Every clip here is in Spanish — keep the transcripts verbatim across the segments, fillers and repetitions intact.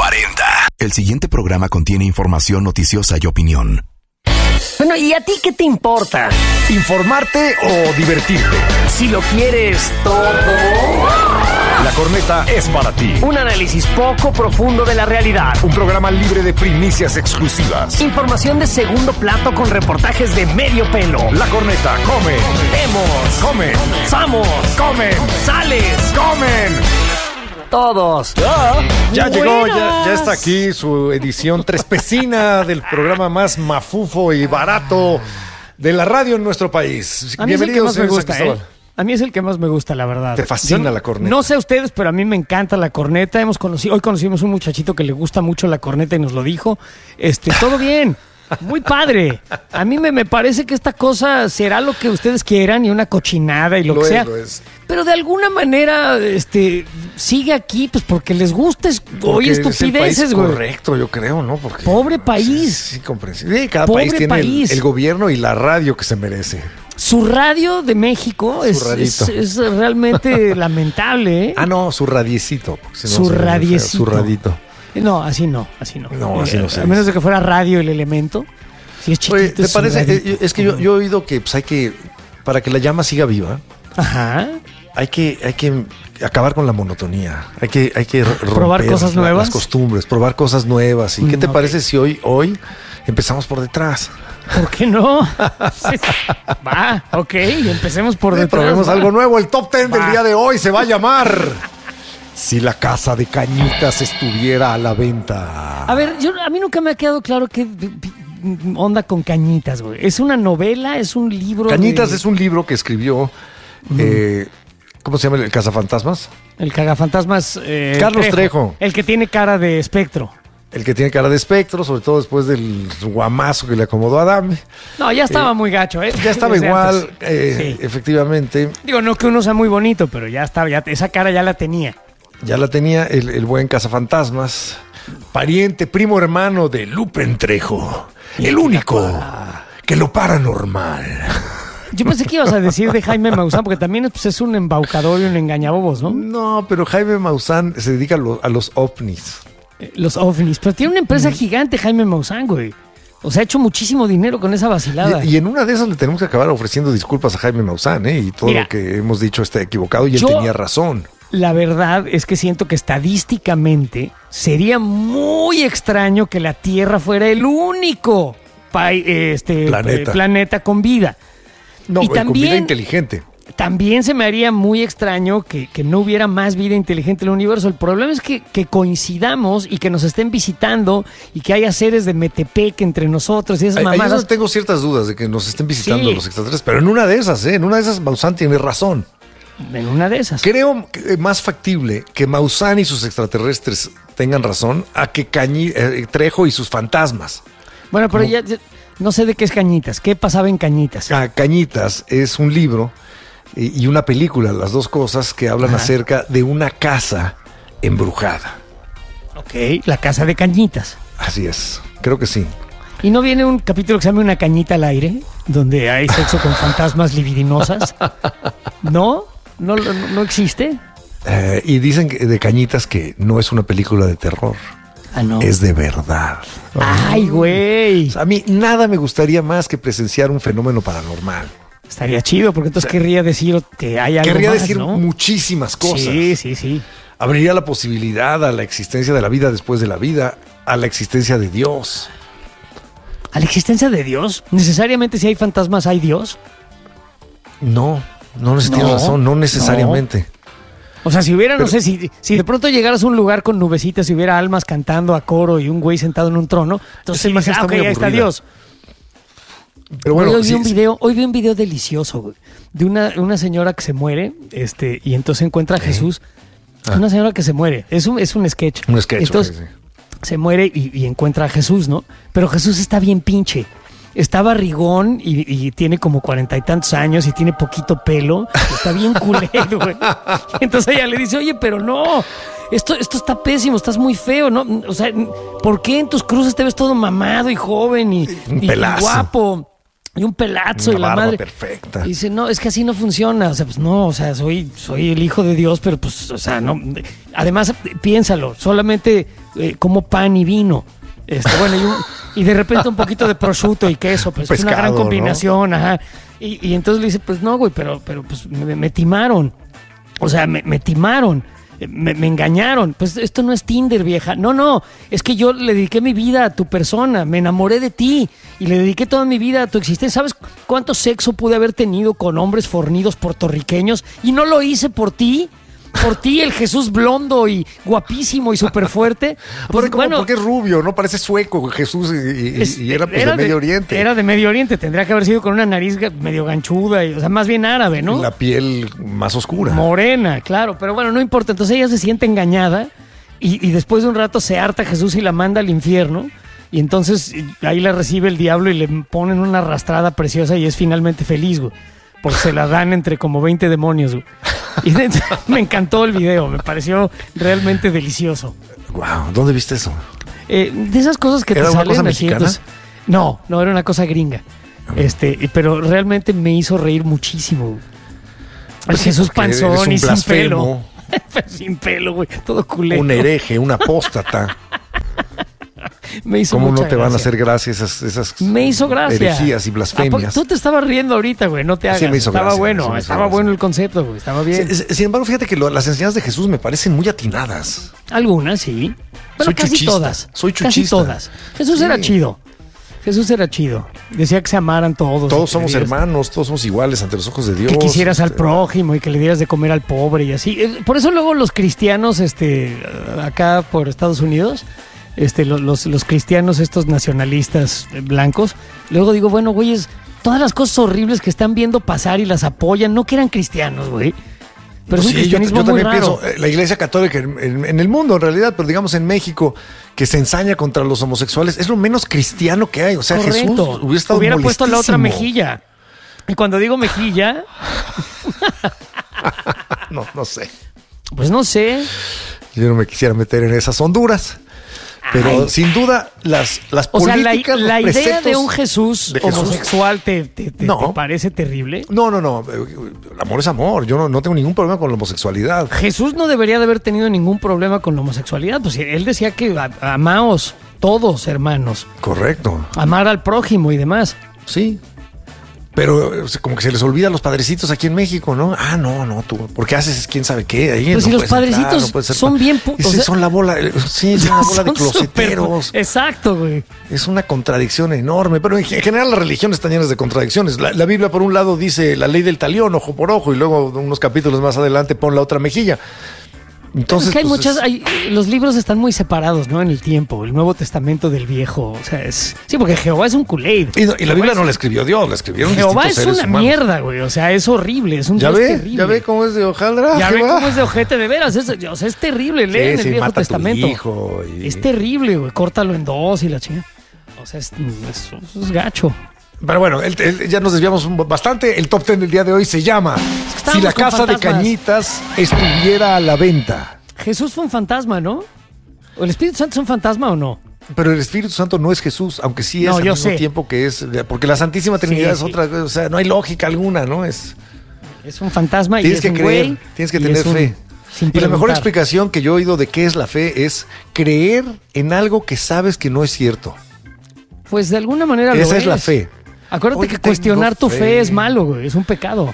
cuarenta. El siguiente programa contiene información noticiosa y opinión. Bueno, ¿y a ti qué te importa? ¿Informarte o divertirte? Si lo quieres todo. La Corneta es para ti. Un análisis poco profundo de la realidad. Un programa libre de primicias exclusivas. Información de segundo plato con reportajes de medio pelo. La Corneta come. Vemos. Come. Somos. Comen. Sales. Comen. Todos. Ya, ya llegó, Buenas. ya, ya está aquí su edición trespecina del programa más mafufo y barato de la radio en nuestro país. A mí es el que más me señor gusta, San ¿eh? Cristóbal. A mí es el que más me gusta, la verdad. Te fascina Yo, la corneta. No sé a ustedes, pero a mí me encanta la corneta. Hemos conocido, hoy conocimos un muchachito que le gusta mucho la corneta y nos lo dijo. Este, todo bien. Muy padre. A mí me, me parece que esta cosa será lo que ustedes quieran y una cochinada y lo, Lo que es, sea. lo es. Pero de alguna manera, este, sigue aquí, pues porque les gusta. Es, Porque oye, es el estupideces, país güey. correcto, yo creo, ¿no? Porque, Pobre país. Sí, sí, comprensible. Sí, cada Pobre país tiene el, país. el gobierno y la radio que se merece. Su radio de México es, Su es, radito. es realmente lamentable, ¿eh? Ah, no, su radiecito. porque si no Su se ve feo. radiecito. Su radito. No, así no, así no. No, así no se A dice. menos de que fuera radio el elemento. Si es chiquito. Oye, ¿te es parece? radito. Eh, Es que yo, yo he oído que pues, hay que, para que la llama siga viva, Ajá. hay que, hay que acabar con la monotonía. Hay que, hay que romper ¿Probar cosas la- nuevas? las costumbres, probar cosas nuevas. ¿Y qué Mm, te ok. parece si hoy, hoy empezamos por detrás? ¿Por qué no? Va, ok, empecemos por Eh, detrás. probemos va. algo nuevo. El top ten del Va. día de hoy se va a llamar Si la casa de Cañitas estuviera a la venta. A ver, yo, a mí nunca me ha quedado claro qué onda con Cañitas, güey. ¿Es una novela? ¿Es un libro? Cañitas de- es un libro que escribió, eh, ¿cómo se llama? ¿El Cazafantasmas? El cagafantasmas. eh, Carlos Trejo. El que tiene cara de espectro. El que tiene cara de espectro, sobre todo después del guamazo que le acomodó a Adame. No, ya estaba muy gacho, ¿eh? Ya estaba Desde igual, antes. eh, Sí. efectivamente. Digo, no que uno sea muy bonito, pero ya estaba, ya, esa cara ya la tenía. Ya la tenía el, el buen Cazafantasmas. Pariente, primo hermano de Lupe Trejo. El único que lo paranormal. Yo pensé que ibas a decir de Jaime Maussan, porque también pues, es un embaucador y un engañabobos, ¿no? No, pero Jaime Maussan se dedica a, lo- a los ovnis. Eh, Los ovnis. Pero tiene una Mm. empresa gigante, Jaime Maussan, güey. O sea, ha hecho muchísimo dinero con esa vacilada. Y, y en una de esas le tenemos que acabar ofreciendo disculpas a Jaime Maussan, ¿eh? Y todo Mira, lo que hemos dicho está equivocado y él yo- tenía razón. La verdad es que siento que estadísticamente sería muy extraño que la Tierra fuera el único pa- este, Planeta. eh, planeta con vida. No, Y con vida también- inteligente. También se me haría muy extraño que, que no hubiera más vida inteligente en el universo. El problema es que, que coincidamos y que nos estén visitando y que haya seres de Metepec entre nosotros y esas Ahí- ahí es mamadas. donde tengo ciertas dudas de que nos estén visitando Sí. los extraterrestres, pero en una de esas, ¿eh? En una de esas Maussan tiene razón. En una de esas. Creo que es más factible que Maussan y sus extraterrestres tengan razón a que Cañi- eh, Trejo y sus fantasmas. Bueno, pero ya, ya- no sé de qué es Cañitas. ¿Qué pasaba en Cañitas? Ah, Cañitas es un libro y y una película, las dos cosas que hablan Ajá. acerca de una casa embrujada. Ok, la casa de Cañitas. Así es, creo que sí. ¿Y no viene un capítulo que se llama Una cañita al aire? Donde hay sexo con fantasmas libidinosas. ¿No? ¿No, no, no existe? Eh, y dicen que- de Cañitas que no es una película de terror, Ah, no. es de verdad. Ay, güey. A mí nada me gustaría más que presenciar un fenómeno paranormal. Estaría chido, porque entonces querría decir que hay algo Querría más, decir ¿no? muchísimas cosas. Sí, sí, sí. Abriría la posibilidad a la existencia de la vida después de la vida, a la existencia de Dios. ¿A la existencia de Dios? ¿Necesariamente si hay fantasmas hay Dios? No, no les tienes No, razón, no necesariamente. O sea, si hubiera, no Pero- sé, si, si de pronto llegaras a un lugar con nubecitas y hubiera almas cantando a coro y un güey sentado en un trono, entonces Esa imagen dices, ah, está ok, muy ahí está aburrida. Dios. Pero bueno, hoy, hoy vi sí, un sí. video, hoy vi un video delicioso, güey, de una, una señora que se muere, este, y entonces encuentra a Jesús. Ah. Una señora que se muere. Es un, es un sketch. Un sketch, Entonces, ok, sí. se muere y, y encuentra a Jesús, ¿no? Pero Jesús está bien pinche. Está barrigón y, y tiene como cuarenta y tantos años y tiene poquito pelo. Está bien culero, güey. Entonces ella le dice, oye, pero no, esto, esto está pésimo, estás muy feo, ¿no? O sea, ¿por qué en tus cruces te ves todo mamado y joven y, Un y- y pelazo. guapo? Y un pelazo Una y la barba madre. perfecta. Y dice, no, es que así no funciona. O sea, pues no, o sea, soy, soy el hijo de Dios, pero pues, o sea, no. Además, piénsalo, solamente eh, como pan y vino. Este, bueno, y, un, y de repente un poquito de prosciutto y queso, pues Pescado, es una gran combinación, ¿no? ajá. Y, y entonces le dice, pues no, güey, pero, pero pues me, me timaron. O sea, me, me timaron. Me, me engañaron. Pues esto no es Tinder, vieja. No, no. Es que yo le dediqué mi vida a tu persona. Me enamoré de ti. Y le dediqué toda mi vida a tu existencia. ¿Sabes cuánto sexo pude haber tenido con hombres fornidos puertorriqueños? Y no lo hice por ti. Por ti, el Jesús blondo y guapísimo y súper fuerte. Pues, bueno, porque es rubio, ¿no? Parece sueco Jesús y, y, es, y era, pues, era de Medio Oriente. Era de Medio Oriente. Tendría que haber sido con una nariz medio ganchuda. Y, o sea, más bien árabe, ¿no? La piel más oscura. Morena, claro. Pero bueno, no importa. Entonces ella se siente engañada y, y después de un rato se harta Jesús y la manda al infierno. Y entonces ahí la recibe el diablo y le ponen una arrastrada preciosa y es finalmente feliz, güey. Porque se la dan entre como veinte demonios, güey. Y de, me encantó el video, me pareció realmente delicioso. Wow, ¿dónde viste eso? Eh, de esas cosas que te ¿Era salen una cosa así, mexicana? entonces, no, no, era una cosa gringa. Este, pero realmente me hizo reír muchísimo. Pues sí, Jesús porque eres panzón un y sin blasfemo. pelo. Sin pelo, güey, todo culero. Un hereje, un apóstata. Me hizo ¿Cómo mucha no te van a gracia. hacer gracia esas, esas Me hizo gracia. herejías y ¿A poco blasfemias? Tú te estabas riendo ahorita, güey, no te hagas. Sí me hizo estaba gracia, bueno, sí me hizo estaba gracia. bueno el concepto, güey, estaba bien. Sin, sin embargo, fíjate que lo- las enseñanzas de Jesús me parecen muy atinadas. Algunas, sí. Pero Soy casi chuchista, todas. soy Casi chuchista. todas. Jesús Sí. era chido. Jesús era chido. Decía que se amaran todos. Todos y que somos le dieras- hermanos, todos somos iguales ante los ojos de Dios. Que quisieras al Este, prójimo y que le dieras de comer al pobre y así. Eh, Por eso luego los cristianos, este, acá por Estados Unidos, este, lo- los, los cristianos estos nacionalistas eh, blancos, luego digo, bueno, güeyes, todas las cosas horribles que están viendo pasar y las apoyan, no que eran cristianos, güey. Pero Pues es un sí, yo, cristianismo yo muy también raro. pienso, eh, la Iglesia Católica en, en- en el mundo en realidad, pero digamos en México, que se ensaña contra los homosexuales, es lo menos cristiano que hay. O sea, Jesús Correcto. hubiera estado Hubiera puesto la otra molestísimo. mejilla. Y cuando digo mejilla, No, no sé. pues no sé. Yo no me quisiera meter en esas honduras. Pero Ay. sin duda, las, las O sea, la, políticas, los la idea de preceptos un Jesús, de Jesús- homosexual te, te- te- No. te parece terrible. No, no, no. El amor es amor. Yo no, no tengo ningún problema con la homosexualidad. Jesús no debería de haber tenido ningún problema con la homosexualidad. Pues él decía que a- amaos todos, hermanos. Correcto. Amar al prójimo y demás. Sí. Pero o sea, como que se les olvida a los padrecitos aquí en México, ¿no? Ah, no, no, tú. Porque haces quién sabe qué. Ahí Pues no si los puedes entrar, padrecitos no puedes ser son pa- bien pu- Ese o sea- son la bola. Sí, son una bola de Son closeteros. súper- Exacto, güey. Es una contradicción enorme, pero en general las religiones están llenas de contradicciones. La, la Biblia, por un lado, dice la ley del talión, ojo por ojo, y luego unos capítulos más adelante pon la otra mejilla. Entonces, es que hay pues, muchas, es- hay- los libros están muy separados, ¿no? En el tiempo, el Nuevo Testamento del Viejo, o sea, es, sí, porque Jehová es un Kool-Aid. y, no- y la Biblia no es- la escribió Dios, la escribieron Jehová distintos es seres una humanos. mierda, güey, o sea, es horrible, es un Ya Dios ve, terrible. ya ve cómo es de hojaldra. Ya ve Jehová. cómo es de ojete de veras, es, o sea, es terrible, Sí, leen sí, el Viejo mata a tu Testamento. hijo y- Es terrible, güey, córtalo en dos y la chinga. O sea, es, es- es gacho. Pero bueno, el- el- ya nos desviamos un- bastante. El top ten del día de hoy se llama estábamos Si la con casa de fantasmas. Cañitas estuviera a la venta. Jesús fue un fantasma, ¿no? ¿O el Espíritu Santo es un fantasma o no? Pero el Espíritu Santo no es Jesús, aunque sí es No, al yo mismo sé. tiempo que es, porque la Santísima Trinidad Sí, es sí. otra, o sea, no hay lógica alguna, ¿no? Es Es un fantasma y Tienes es que un creer, güey, tienes que y tener es un- fe. sin Y la mejor preguntar. explicación que yo he oído de qué es la fe es creer en algo que sabes que no es cierto. Pues de alguna manera lo Esa es la fe. Acuérdate Hoy que tengo cuestionar tu fe. fe. es malo, güey, es un pecado.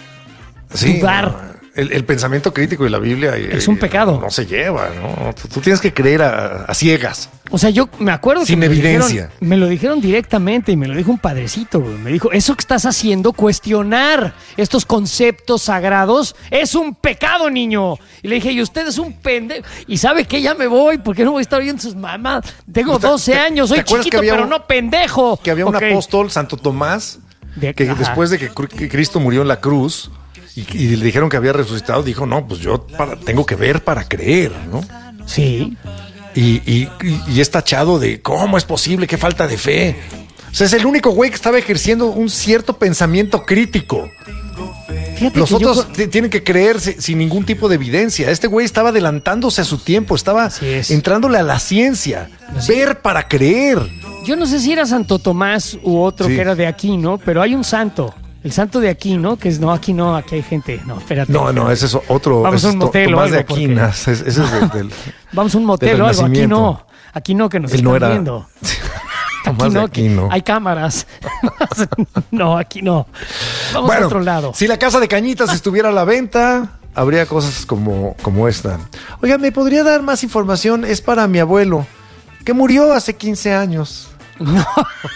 Sí, Dudar. no, el, el pensamiento crítico de la Biblia eh, Es un pecado. No se lleva, ¿no? Tú, tú tienes que creer a, a ciegas. O sea, yo me acuerdo Sin que me evidencia. dijeron- me lo dijeron directamente y me lo dijo un padrecito, güey. Me dijo, eso que estás haciendo, cuestionar estos conceptos sagrados, es un pecado, niño. Y le dije, y usted es un pendejo. Y sabe que ya me voy, porque no voy a estar viendo sus mamás. Tengo ¿Te- doce te- años, te soy acuerdas que chiquito, había pero un- no pendejo. Que había un Ok. apóstol, Santo Tomás, De- que ajá. después de que, cru- que Cristo murió en la cruz y, y le dijeron que había resucitado, dijo, no, pues yo para- tengo que ver para creer, ¿no? Sí. Y, y- y- y es tachado de cómo es posible, qué falta de fe. O sea, es el único güey que estaba ejerciendo un cierto pensamiento crítico. Fíjate Los que yo otros con- t- tienen que creer si- sin ningún tipo de evidencia. Este güey estaba adelantándose a su tiempo, estaba Así es. entrándole a la ciencia. Ver para creer. Yo no sé si era Santo Tomás u otro Sí. que era de aquí, ¿no? Pero hay un santo El santo de aquí, ¿no? Que es, no, aquí no, aquí hay gente. No, espérate. No, no, ese es otro. Vamos a un es to- motel o Tomás de algo, porque- Aquinas. Ese es del, del- Vamos a un motel del o algo. Aquí Renacimiento. no. Aquí no, que nos Él están no era- viendo. Tomás Aquí de no, que Aquino. hay cámaras. No, aquí no. Vamos Bueno, a otro lado. si la casa de Cañitas estuviera a la venta, habría cosas como, como esta. Oiga, ¿me podría dar más información? Es para mi abuelo, que murió hace quince años. No.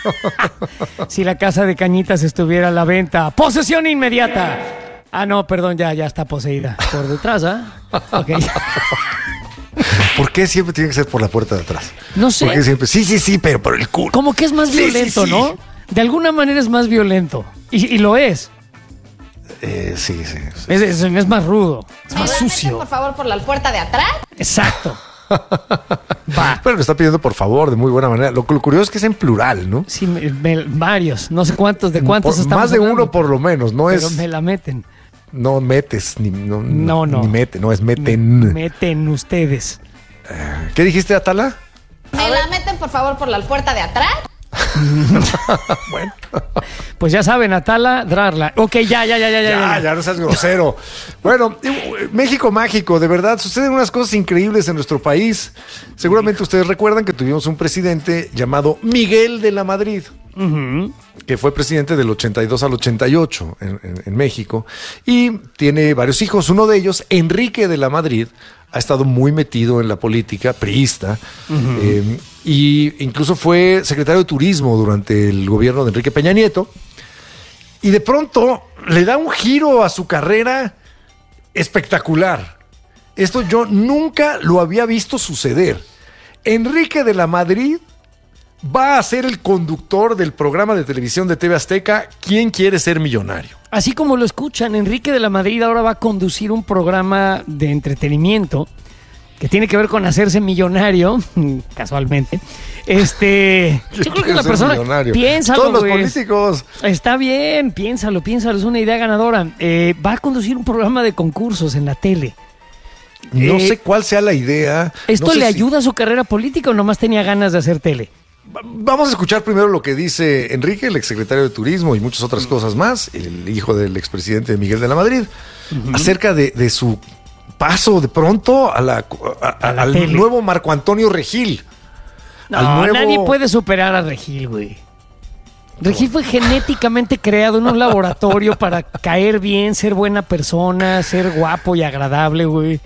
Si la casa de Cañitas estuviera a la venta, posesión inmediata. Ah, no, perdón, ya, ya está poseída. Por detrás, ¿ah? Ok. ¿Por qué siempre tiene que ser por la puerta de atrás? No sé. ¿Por qué siempre? Sí, sí, sí, pero por el culo. Como que es más Sí, sí, violento, sí. ¿no? De alguna manera es más violento. Y, y lo es. Eh, sí, sí. sí. Es, es- es más rudo. Es más ¿Me la meten, sucio. por favor, por la puerta de atrás? Exacto. Va. Pero lo está pidiendo por favor, de muy buena manera. Lo, lo curioso es que es en plural, ¿no? Sí, me- me- varios. No sé cuántos, de cuántos Por- estamos más de hablando, uno por lo menos, no pero es. me la meten. No metes, ni, no, No, no. ni mete, no es meten. Me- meten ustedes. ¿Qué dijiste, Atala? ¿Me la meten, por favor, por la puerta de atrás? Bueno. Pues ya saben, Atala, Drarla. Ok, ya, ya, ya, ya, ya. Ya, ya. ya no seas grosero. Bueno, eh, México mágico, de verdad, suceden unas cosas increíbles en nuestro país. Seguramente ustedes recuerdan que tuvimos un presidente llamado Miguel de la Madrid, Ujú. que fue presidente del ochenta y dos al ochenta y ocho en, en- en México, y tiene varios hijos. Uno de ellos, Enrique de la Madrid, ha estado muy metido en la política priista, eh, y incluso fue secretario de Turismo durante el gobierno de Enrique Peña Nieto, y de pronto le da un giro a su carrera espectacular. Esto yo nunca lo había visto suceder. Enrique de la Madrid va a ser el conductor del programa de televisión de T V Azteca, ¿Quién quiere ser millonario? Así como lo escuchan, Enrique de la Madrid ahora va a conducir un programa de entretenimiento que tiene que ver con hacerse millonario, casualmente. Este, yo creo que Quiere la ser persona millonario. piénsalo, Todos los güey. políticos. Está bien, piénsalo, piénsalo, es una idea ganadora. Eh, va a conducir un programa de concursos en la tele. No Eh, sé cuál sea la idea. ¿Esto No sé le si- ayuda a su carrera política o nomás tenía ganas de hacer tele? Vamos a escuchar primero lo que dice Enrique, el exsecretario de Turismo y muchas otras cosas más, el hijo del expresidente Miguel de la Madrid, acerca de, de su paso de pronto a la, a- a- A la al tele. nuevo Marco Antonio Regil. No, Al nuevo- nadie puede superar a Regil, güey. Regil fue genéticamente creado en un laboratorio para caer bien, ser buena persona, ser guapo y agradable, güey.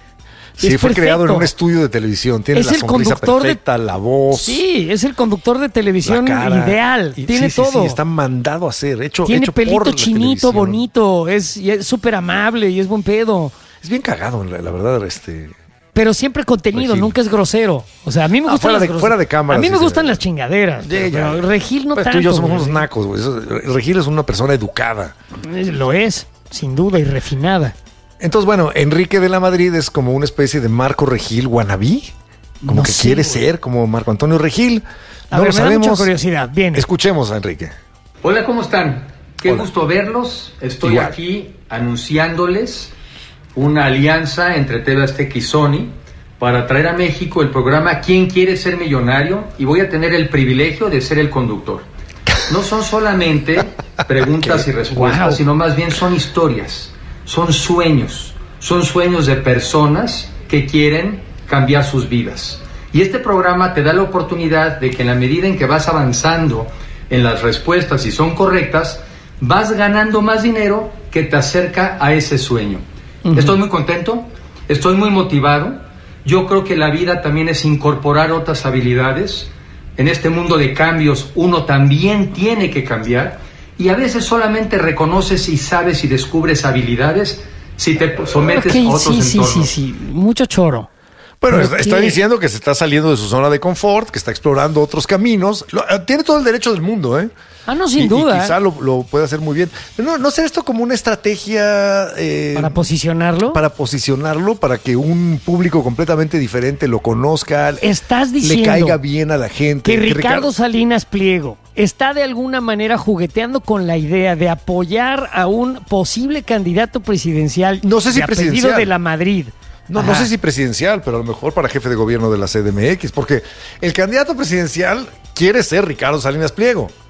Sí, Es fue creado en perfecto. un estudio de televisión. Tiene Es la el sonrisa conductor de- perfecta, la voz, Sí, es el conductor de la televisión cara. ideal. Y- Tiene sí, sí, todo. sí, está mandado a hacer, hecho, Tiene hecho por pelito la chinito, televisión. bonito. Es y es súper amable y es buen pedo. Es bien cagado, la, la verdad, este... Pero siempre contenido, Regil. nunca es grosero. O sea, a mí me Ah, gustan fuera las de- grose- fuera de cámara, A mí sí me se gustan ve. las chingaderas. Ya, pero, ya. pero Regil no Pues tanto. tú y yo somos güey. unos nacos, güey. Eso- Regil es una persona educada. Eh, Lo es, sin duda, y refinada. Entonces, bueno, Enrique de la Madrid es como una especie de Marco Regil wannabe, como No que sé, quiere güey. ser como Marco Antonio Regil. A No ver, lo me da mucha sabemos. curiosidad. Bien. Escuchemos a Enrique. Hola, ¿cómo están? Qué Hola. gusto verlos. Estoy Igual. aquí anunciándoles una alianza entre T V Azteca y Sony para traer a México el programa ¿Quién quiere ser millonario? Y voy a tener el privilegio de ser el conductor. No son solamente preguntas y respuestas, Wow. sino más bien son historias, son sueños, son sueños de personas que quieren cambiar sus vidas. Y este programa te da la oportunidad de que en la medida en que vas avanzando en las respuestas y son correctas, vas ganando más dinero que te acerca a ese sueño. Ujú. Estoy muy contento, estoy muy motivado. Yo creo que la vida también es incorporar otras habilidades. En este mundo de cambios uno también tiene que cambiar y a veces solamente reconoces y sabes y descubres habilidades si te sometes Ok, a otros sí, sí, entornos. sí, sí. Mucho choro. Bueno, ¿Pero está, está qué? diciendo que se está saliendo de su zona de confort, que está explorando otros caminos. Lo- eh, tiene todo el derecho del mundo, ¿eh? Ah, no, sin Y- duda. Y quizá lo, lo puede hacer muy bien. Pero no, no será esto como una estrategia eh, Para posicionarlo. para posicionarlo, para que un público completamente diferente lo conozca, Estás le diciendo caiga bien a la gente. que Ricardo Ricardo- Salinas Pliego está de alguna manera jugueteando con la idea de apoyar a un posible candidato presidencial. No sé si de apellido presidencial. de la Madrid. No, no Ajá. sé si presidencial, pero a lo mejor para jefe de gobierno de la C D M X, porque el candidato presidencial quiere ser Ricardo Salinas Pliego.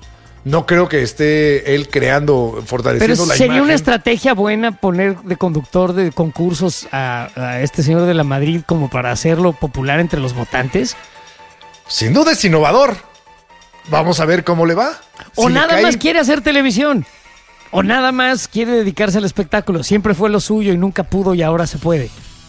No creo que esté él creando, fortaleciendo Pero la sería imagen. una estrategia buena poner de conductor de concursos a, a este señor de la Madrid como para hacerlo popular entre los votantes. Sin duda es innovador. Vamos a ver cómo le va. O Si le nada cae- más quiere hacer televisión. O nada más quiere dedicarse al espectáculo. Siempre fue lo suyo y nunca pudo y ahora se puede.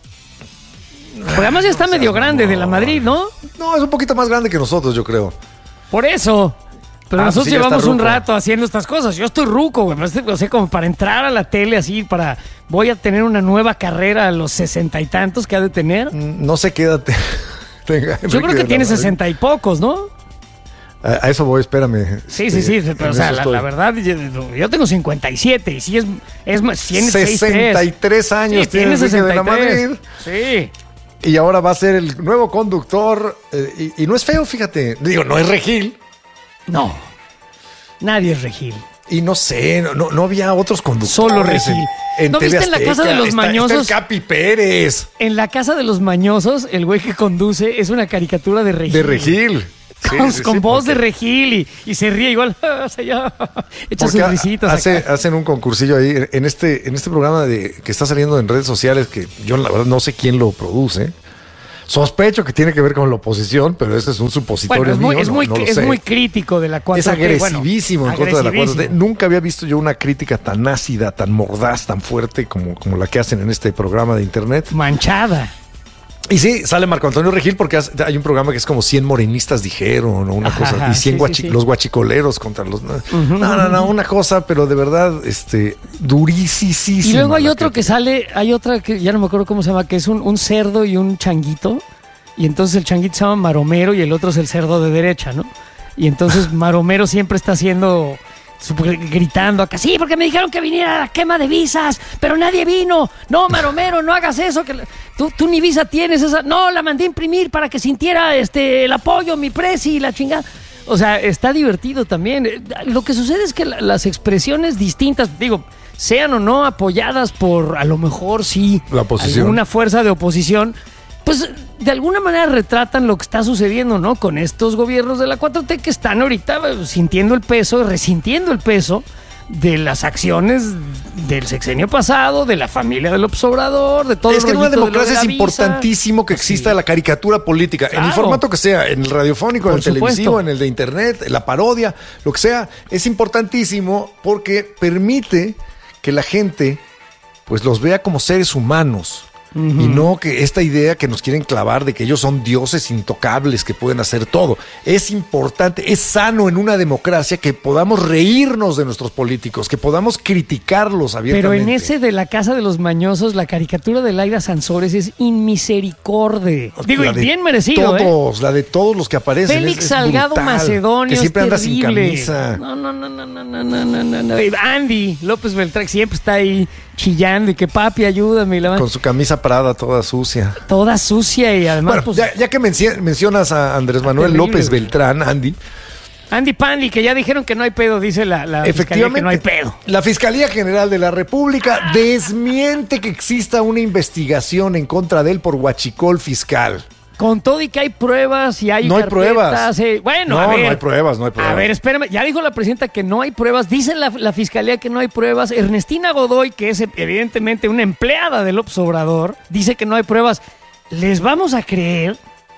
Porque además ya está medio grande de la Madrid, ¿no? No, es un poquito más grande que nosotros, yo creo. Por eso. Pero Ah, nosotros pues sí, ya está llevamos un ruco. rato haciendo estas cosas. Yo estoy ruco, güey. O sea, como para entrar a la tele así, para... Voy a tener una nueva carrera a los sesenta y tantos que ha de tener. Mm, No sé qué edad te- tenga. Yo creo que tiene sesenta y pocos, ¿no? A, a eso voy, espérame. Sí, sí, sí. Este, Pero, o en sea, eso la, estoy. la verdad, yo, yo tengo cincuenta y siete y sí es... es más, tiene sesenta y tres años Sí, tiene tiene Enrique de la sesenta y tres. Madrid. Sí. Y ahora va a ser el nuevo conductor. eh, y, y no es feo, fíjate. Digo, no es Regil. No. Nadie es Regil. Y no sé, no, no, no había otros conductores. Solo Regil. En, en ¿No T V viste en la Azteca. casa de los Está- mañosos? Está el Capi Pérez. En la casa de los mañosos, el güey que conduce es una caricatura de Regil. De Regil. Sí, Con, sí, con sí, voz porque- de Regil y, y se ríe igual. O sea, ya, echa Porque sus risitas hace, acá. hacen un concursillo ahí en este, en este programa de, que está saliendo en redes sociales, que yo la verdad no sé quién lo produce. Sospecho que tiene que ver con la oposición, pero ese es un supositorio Bueno, es muy, mío, es, no- muy, no lo es sé. muy crítico de la cuatro Es T. agresivísimo Bueno, en contra de la cuatro T. agresivísimo. Nunca había visto yo una crítica tan ácida, tan mordaz, tan fuerte como, como la que hacen en este programa de internet. Manchada. Y sí, sale Marco Antonio Regil porque hace- hay un programa que es como cien morenistas dijeron, o una Ajá, cosa, ajá, y cien sí, guachi- sí, sí. los guachicoleros contra los... No, no, no, una cosa, pero de verdad, este, durísima. Y luego hay la otro que sale, hay otra que ya no me acuerdo cómo se llama, que es un, un cerdo y un changuito. Y entonces el changuito se llama Maromero y el otro es el cerdo de derecha, ¿no? Y entonces Maromero siempre está haciendo, super- gritando acá, sí, porque me dijeron que viniera a la quema de visas, pero nadie vino. No, Maromero, no hagas eso, que la- tú, tú ni visa tienes esa. No, la mandé a imprimir para que sintiera este el apoyo, mi presi y la chingada. O sea, está divertido también. Eh, Lo que sucede es que la- las expresiones distintas, digo, sean o no apoyadas por, a lo mejor sí, La oposición. alguna fuerza de oposición, pues de alguna manera retratan lo que está sucediendo, ¿no? Con estos gobiernos de la cuatro T que están ahorita eh, sintiendo el peso, resintiendo el peso de las acciones del sexenio pasado, de la familia del López Obrador, de todo Es que el en una rollito de lo de democracia la es visa. importantísimo que exista Sí. la caricatura política, en el Claro. formato que sea, en el radiofónico, en Por el televisivo, supuesto. en el de internet, en la parodia, lo que sea. Es importantísimo porque permite que la gente pues los vea como seres humanos. Y no que esta idea que nos quieren clavar de que ellos son dioses intocables que pueden hacer todo. Es importante, es sano en una democracia que podamos reírnos de nuestros políticos, que podamos criticarlos Pero abiertamente. en ese de la Casa de los Mañosos, la caricatura de Laida Sansores es inmisericorde. Digo, La y de bien merecido, ¿eh? todos, la de todos los que aparecen. Félix es- es Salgado brutal, Macedonio que siempre es anda sin terrible. camisa. No, no, no, no, no, no, no, no, no, no. Y Andy López Beltrán siempre está ahí chillando y que papi, ayúdame. Y la Con su camisa Prada toda sucia. toda sucia y además, Bueno, pues, ya, ya que menci- mencionas a Andrés Manuel terrible, López güey. Beltrán, Andy, Andy Pandy, que ya dijeron que no hay pedo, dice la, la fiscalía efectivamente, que no hay pedo. la Fiscalía General de la República desmiente que exista una investigación en contra de él por huachicol fiscal. Con todo y que hay pruebas y hay No hay carpetas, pruebas. eh, bueno, No, a ver. no hay pruebas, no hay pruebas. A ver, espérame. Ya dijo la presidenta que no hay pruebas. Dice la, la fiscalía que no hay pruebas. Ernestina Godoy, que es evidentemente una empleada del López Obrador, dice que no hay pruebas. ¿Les vamos a creer?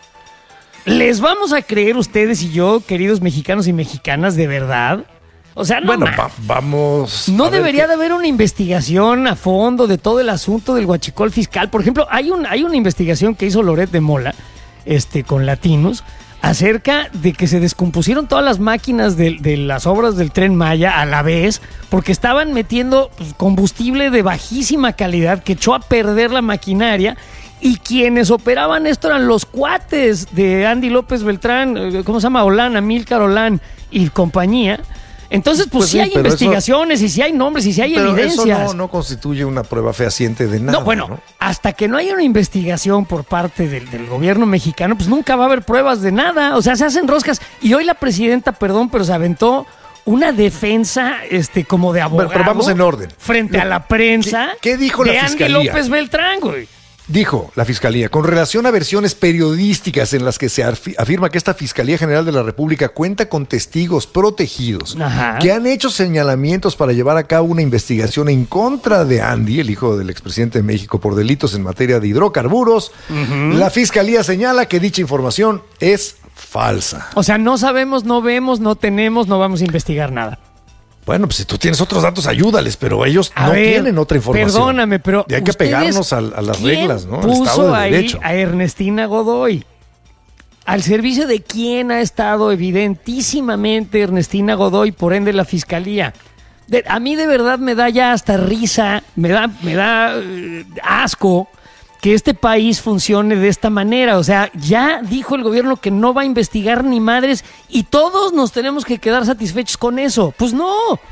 ¿Les vamos a creer ustedes y yo, queridos mexicanos y mexicanas, de verdad? O sea, no Bueno, ma- va- vamos. no a ver debería qué- de haber una investigación a fondo de todo el asunto del huachicol fiscal. Por ejemplo, hay, un, hay una investigación que hizo Loret de Mola este, con Latinos acerca de que se descompusieron todas las máquinas de, de las obras del Tren Maya a la vez porque estaban metiendo pues, combustible de bajísima calidad que echó a perder la maquinaria. Y quienes operaban esto eran los cuates de Andy López Beltrán, eh, ¿cómo se llama? Olán, Amílcar Olán y compañía. Entonces, pues, Pues sí sí, hay pero eso- investigaciones y sí hay nombres y sí hay Pero evidencias. eso no, no constituye una prueba fehaciente de nada. No, bueno, ¿no? hasta que no haya una investigación por parte del, del gobierno mexicano, pues nunca va a haber pruebas de nada. O sea, se hacen roscas. Y hoy la presidenta, perdón, pero se aventó una defensa este, como de abogado. Bueno, pero vamos en orden. Frente a la prensa ¿Qué- qué dijo de la Andy fiscalía? López Beltrán, güey. Dijo la Fiscalía, con relación a versiones periodísticas en las que se afirma que esta Fiscalía General de la República cuenta con testigos protegidos Ajá. que han hecho señalamientos para llevar a cabo una investigación en contra de Andy, el hijo del expresidente de México, por delitos en materia de hidrocarburos, uh-huh. la Fiscalía señala que dicha información es falsa. O sea, no sabemos, no vemos, no tenemos, no vamos a investigar nada. Bueno, pues si tú tienes otros datos, ayúdales, pero ellos a no ver, tienen otra información. Perdóname, pero y hay que pegarnos a, a las reglas, ¿no? ¿Quién puso Estado de ahí derecho. a Ernestina Godoy? ¿Al servicio de quién ha estado evidentísimamente Ernestina Godoy, por ende la Fiscalía? De, a mí de verdad me da ya hasta risa, me da, me da uh, asco que este país funcione de esta manera. O sea, ya dijo el gobierno que no va a investigar ni madres y todos nos tenemos que quedar satisfechos con eso. Pues no,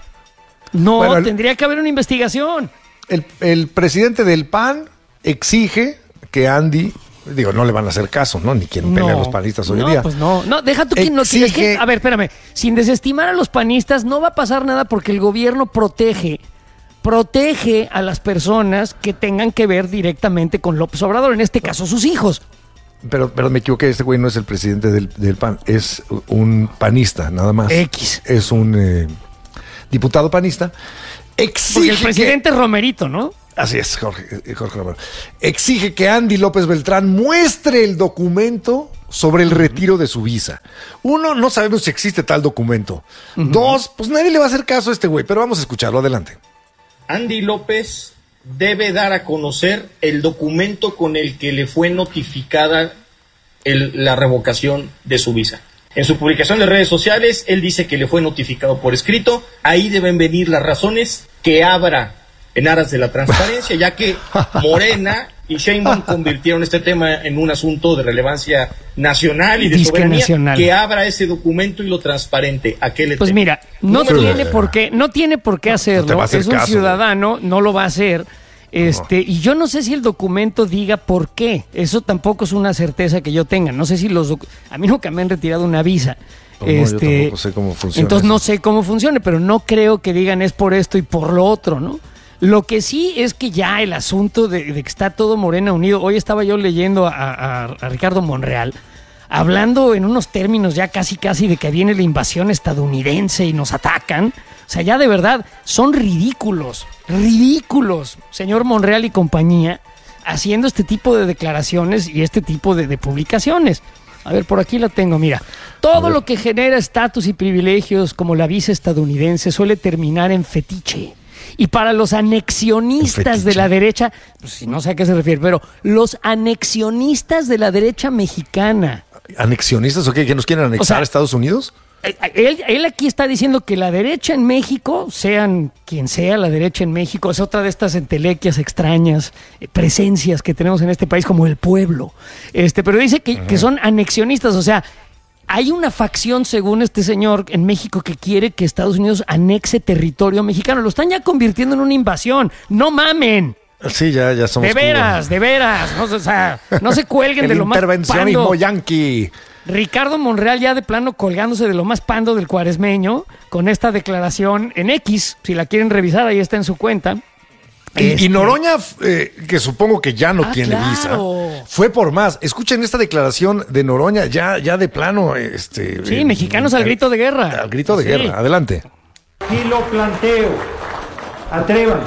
no, bueno, el, tendría que haber una investigación. El, el presidente del P A N exige que Andy, digo, no le van a hacer caso, ¿no? Ni quien pelea no, a los panistas hoy no, día. Pues no, no, deja tú que no tienes que... A ver, espérame, sin desestimar a los panistas no va a pasar nada porque el gobierno protege... protege a las personas que tengan que ver directamente con López Obrador, en este caso sus hijos. Pero, pero me equivoqué, este güey no es el presidente del, del P A N, es un panista, nada más. X. Es un eh, diputado panista. Exige Porque el presidente que... es Romerito, ¿no? Así es, Jorge, Jorge Romero. Exige que Andy López Beltrán muestre el documento sobre el retiro de su visa. Uno, no sabemos si existe tal documento. Uh-huh. Dos, pues nadie le va a hacer caso a este güey, pero vamos a escucharlo, adelante. Andy López debe dar a conocer el documento con el que le fue notificada el, la revocación de su visa. En su publicación de redes sociales, él dice que le fue notificado por escrito. Ahí deben venir las razones que abra en aras de la transparencia, ya que Morena y Sheinbaum convirtieron este tema en un asunto de relevancia nacional y de Disque soberanía, nacional. Que abra ese documento y lo transparente. ¿A qué le Pues teme? Mira, no Número tiene por qué, no tiene por qué hacerlo. No hacer es un caso, ciudadano, no lo va a hacer. Este, no. Y yo no sé si el documento diga por qué. Eso tampoco es una certeza que yo tenga. No sé si los doc- a mí nunca me han retirado una visa. Pues este, no, yo tampoco sé cómo funciona. Entonces eso. no sé cómo funcione, pero no creo que digan es por esto y por lo otro, ¿no? Lo que sí es que ya el asunto de, de que está todo Morena unido. Hoy estaba yo leyendo a, a, a Ricardo Monreal hablando en unos términos ya casi casi de que viene la invasión estadounidense y nos atacan. O sea, ya de verdad son ridículos, ridículos, señor Monreal y compañía, haciendo este tipo de declaraciones y este tipo de, de publicaciones. A ver, por aquí la tengo, mira. Todo lo que genera estatus y privilegios como la visa estadounidense suele terminar en fetiche. Y para los anexionistas de la derecha, pues no sé a qué se refiere, pero los anexionistas de la derecha mexicana. ¿Anexionistas o qué? ¿Que nos quieren anexar o sea, a Estados Unidos? Él, él aquí está diciendo que la derecha en México, sean quien sea la derecha en México, es otra de estas entelequias extrañas, eh, presencias que tenemos en este país como el pueblo. Este, pero dice que, uh-huh. que son anexionistas, o sea, hay una facción, según este señor, en México que quiere que Estados Unidos anexe territorio mexicano. Lo están ya convirtiendo en una invasión. ¡No mamen! Sí, ya, ya somos... De veras, como... de veras. No, o sea, no se cuelguen de lo más pando. Intervencionismo yanqui. Ricardo Monreal ya de plano colgándose de lo más pando del cuaresmeño con esta declaración en X. Si la quieren revisar, ahí está en su cuenta. Y, este... y Noroña, eh, que supongo que ya no ah, tiene claro. visa, fue por más. Escuchen esta declaración de Noroña, ya, ya de plano. Este, sí, eh, mexicanos eh, al grito de guerra. Al grito de sí. guerra, adelante. Y lo planteo, atrévanse,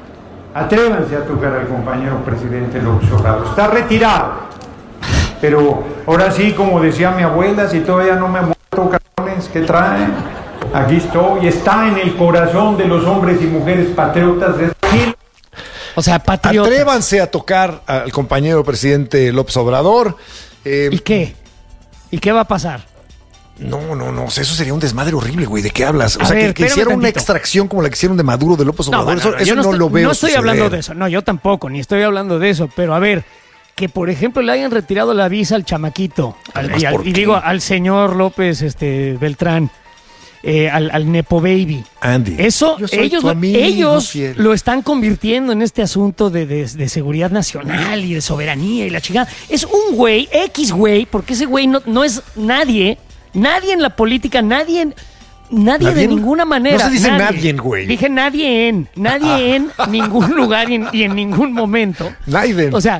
atrévanse a tocar al compañero presidente López Obrador. Está retirado, pero ahora sí, como decía mi abuela, si todavía no me ha muerto, cabrones, ¿qué traen? Aquí estoy, está en el corazón de los hombres y mujeres patriotas de este... O sea, patriotas. Atrévanse a tocar al compañero presidente López Obrador. Eh, ¿Y qué? ¿Y qué va a pasar? No, no, no. O sea, eso sería un desmadre horrible, güey. ¿De qué hablas? O a sea, ver, que, que hicieron una extracción como la que hicieron de Maduro, de López Obrador. No, bueno, eso, no, eso no, no estoy, lo veo. No estoy suceder. hablando de eso. No, yo tampoco, ni estoy hablando de eso. Pero a ver, que por ejemplo le hayan retirado la visa al chamaquito. Al, y, al, y digo, al señor López este, Beltrán. Eh, al, al Nepo Baby. Andy. Eso, ellos, amigo, ellos lo están convirtiendo en este asunto de, de, de seguridad nacional y de soberanía y la chingada. Es un güey, X güey, porque ese güey no, no es nadie, nadie en la política, nadie en, nadie, ¿nadie? De ninguna manera. No se dice nadie, nadie, güey. Dije nadie en, nadie en ningún lugar y en, y en ningún momento. Nadie. O sea,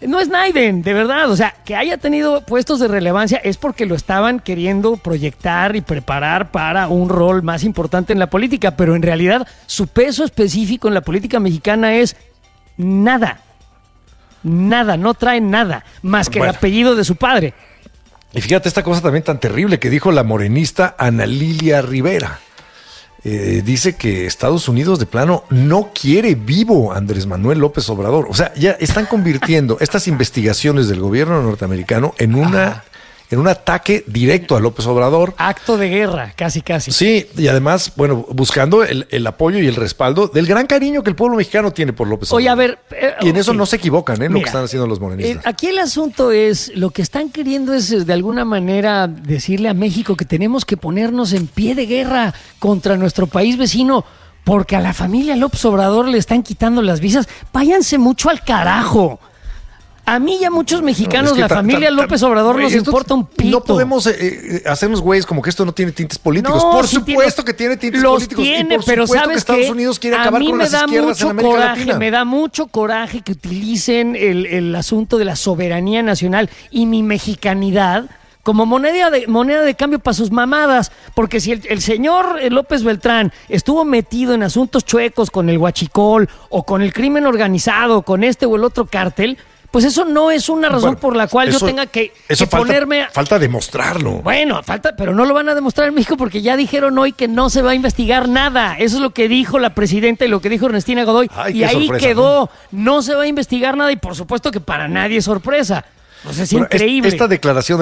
No es Naiden, de verdad. O sea, que haya tenido puestos de relevancia es porque lo estaban queriendo proyectar y preparar para un rol más importante en la política, pero en realidad su peso específico en la política mexicana es nada. Nada, no trae nada, más que bueno. el apellido de su padre. Y fíjate esta cosa también tan terrible que dijo la morenista Ana Lilia Rivera. Eh, dice que Estados Unidos de plano no quiere vivo a Andrés Manuel López Obrador. O sea, ya están convirtiendo estas investigaciones del gobierno norteamericano en una... Ajá. en un ataque directo a López Obrador. Acto de guerra, casi, casi. Sí, y además, bueno, buscando el, el apoyo y el respaldo del gran cariño que el pueblo mexicano tiene por López Obrador. Oye, a ver... Eh, y en okay. eso no se equivocan, ¿eh? Mira, lo que están haciendo los morenistas. Eh, aquí el asunto es, lo que están queriendo es, de alguna manera, decirle a México que tenemos que ponernos en pie de guerra contra nuestro país vecino, porque a la familia López Obrador le están quitando las visas. Váyanse mucho al carajo. A mí y a muchos mexicanos, no, es que la ta, familia ta, ta, López Obrador nos importa un pito. No podemos eh, eh, hacernos güeyes como que esto no tiene tintes políticos. No, por sí supuesto tiene, que tiene tintes los políticos. Tiene, y por pero supuesto sabes que Estados que Unidos quiere a acabar mí con me las da izquierdas mucho en América coraje, Latina. Me da mucho coraje que utilicen el, el asunto de la soberanía nacional y mi mexicanidad como moneda de, moneda de cambio para sus mamadas, porque si el, el señor López Beltrán estuvo metido en asuntos chuecos con el huachicol o con el crimen organizado, con este o el otro cártel, pues eso no es una razón bueno, por la cual eso, yo tenga que, eso que falta, ponerme... A... Falta demostrarlo. Bueno, falta, pero no lo van a demostrar en México porque ya dijeron hoy que no se va a investigar nada. Eso es lo que dijo la presidenta y lo que dijo Ernestina Godoy. Ay, y ahí sorpresa, quedó. ¿no? no se va a investigar nada y por supuesto que para nadie es sorpresa. Pues es bueno, increíble. Esta declaración